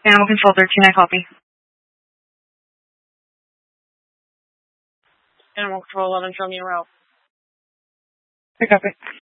Animal Control 13, I copy. Animal Control 11, show me a route. I copy.